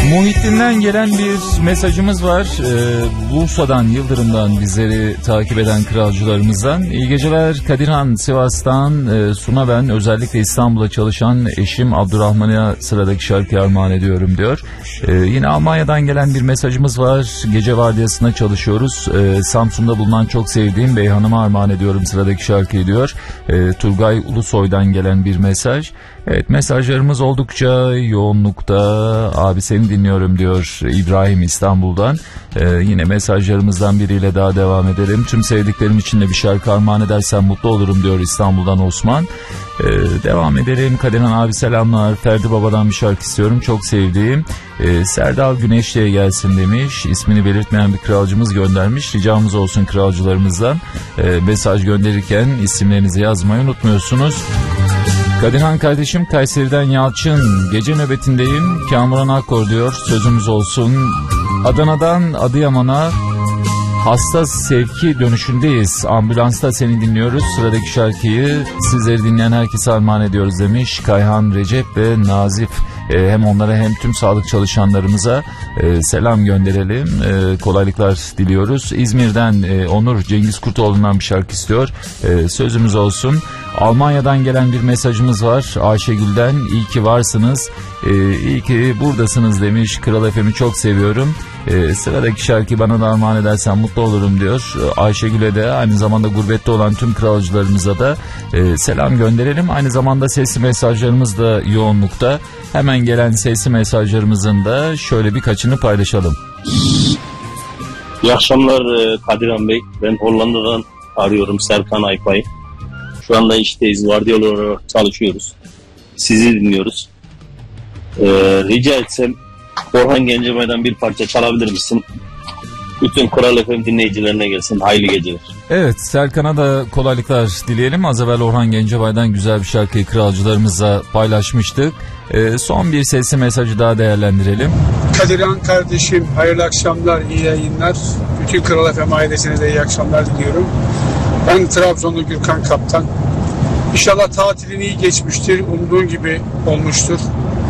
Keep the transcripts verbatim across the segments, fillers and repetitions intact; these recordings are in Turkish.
Muhittin'den gelen bir mesajımız var. Ee, Bursa'dan, Yıldırım'dan bizleri takip eden kralcılarımızdan. İyi geceler Kadirhan, Sivas'tan e, Suna ben. Özellikle İstanbul'a çalışan eşim Abdurrahman'a sıradaki şarkıyı armağan ediyorum diyor. Ee, yine Almanya'dan gelen bir mesajımız var. Gece vardiyasında çalışıyoruz. Ee, Samsun'da bulunan çok sevdiğim Beyhan'ıma armağan ediyorum sıradaki şarkıyı diyor. Ee, Turgay Ulusoy'dan gelen bir mesaj. Evet, mesajlarımız oldukça yoğunlukta. Abi seni dinliyorum diyor İbrahim İstanbul'dan. Ee, yine mesajlarımızdan biriyle daha devam edelim. Tüm sevdiklerim için de bir şarkı armağan edersen mutlu olurum diyor İstanbul'dan Osman. Ee, devam edelim. Kadirhan abi selamlar. Ferdi Baba'dan bir şarkı istiyorum. Çok sevdiğim. Ee, Serdal Güneşli'ye gelsin demiş. İsmini belirtmeyen bir kralcımız göndermiş. Ricamız olsun kralcılarımızdan. Ee, mesaj gönderirken isimlerinizi yazmayı unutmuyorsunuz. Kadirhan kardeşim Kayseri'den Yalçın, gece nöbetindeyim, Kamuran Akkor diyor, sözümüz olsun. Adana'dan Adıyaman'a hasta sevki dönüşündeyiz, ambulansta seni dinliyoruz, sıradaki şarkıyı sizleri dinleyen herkese armağan ediyoruz demiş Kayhan, Recep ve Nazif. Ee, hem onlara hem tüm sağlık çalışanlarımıza e, selam gönderelim, e, kolaylıklar diliyoruz. İzmir'den e, Onur Cengiz Kurtoğlu'ndan bir şarkı istiyor, e, sözümüz olsun. Almanya'dan gelen bir mesajımız var Ayşegül'den, iyi ki varsınız, e, iyi ki buradasınız demiş. Kral F M'i çok seviyorum, e, sıradaki şarkıyı bana da armağan edersen mutlu olurum diyor. Ayşegül'e de aynı zamanda gurbette olan tüm kralcılarımıza da e, selam gönderelim. Aynı zamanda sesli mesajlarımız da yoğunlukta. Hemen gelen sesli mesajlarımızın da şöyle birkaçını paylaşalım. İyi akşamlar Kadirhan Bey. Ben Hollanda'dan arıyorum, Serkan Aypay. Şu anda işteyiz, vardiyalı olarak çalışıyoruz. Sizi dinliyoruz. Ee, rica etsem Orhan Gencebay'dan bir parça çalabilir misin? Bütün Kral F M dinleyicilerine gelsin. Hayırlı geceler. Evet, Serkan'a da kolaylıklar dileyelim. Az evvel Orhan Gencebay'dan güzel bir şarkıyı kralcılarımızla paylaşmıştık. Ee, son bir sesli mesajı daha değerlendirelim. Kadirhan kardeşim, hayırlı akşamlar, iyi yayınlar. Bütün Kral F M ailesine de iyi akşamlar diliyorum. Ben Trabzonlu Gürkan Kaptan. İnşallah tatilin iyi geçmiştir, umduğun gibi olmuştur.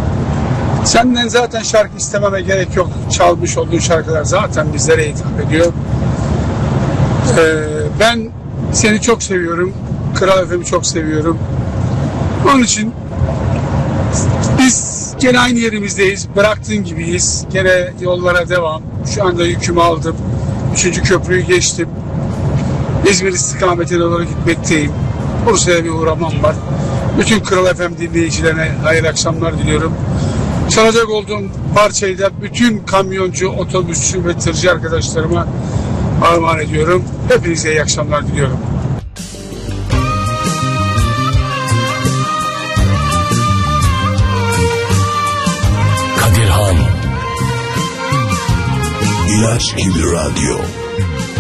Senden zaten şarkı istememe gerek yok. Çalmış olduğun şarkılar zaten bizlere hitap ediyor. Ee, ben seni çok seviyorum. Kral F M'i çok seviyorum. Onun için biz gene aynı yerimizdeyiz. Bıraktığın gibiyiz. Gene yollara devam. Şu anda yükümü aldım. Üçüncü köprüyü geçtim. İzmir istikametine doğru gitmekteyim. Bursa'ya bir uğramam var. Bütün Kral F M dinleyicilerine hayırlı akşamlar diliyorum. Çalacak olduğum parçayı da bütün kamyoncu, otobüsçü ve tırcı arkadaşlarıma armağan ediyorum. Hepinize iyi akşamlar diliyorum. Kadirhan İlaç gibi radyo.